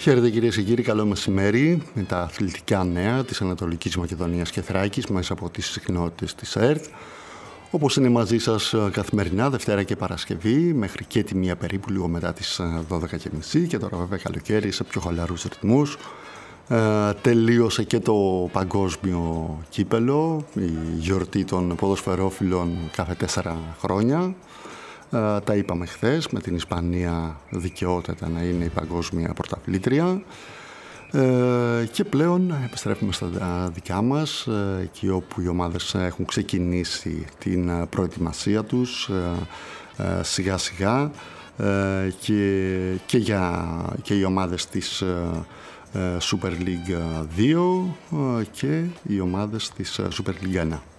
Χαίρετε κυρίες και κύριοι, καλό μεσημέρι με τα αθλητικά νέα της Ανατολικής Μακεδονίας και Θράκης μέσα από τις συχνότητες της ΕΡΤ. Όπως είναι μαζί σας καθημερινά, Δευτέρα και Παρασκευή, μέχρι και τη μία περίπου, λίγο μετά τις 12.30 και τώρα βέβαια καλοκαίρι σε πιο χαλαρούς ρυθμούς. Τελείωσε και το παγκόσμιο κύπελο, η γιορτή των ποδοσφαιρόφιλων κάθε 4 χρόνια. Τα είπαμε χθες, με την Ισπανία δικαιότατα να είναι η παγκόσμια πρωταθλήτρια. Και πλέον επιστρέφουμε στα δικά μας, εκεί όπου οι ομάδες έχουν ξεκινήσει την προετοιμασία τους σιγά σιγά και οι ομάδες της Super League 2 και οι ομάδες της Super League 1.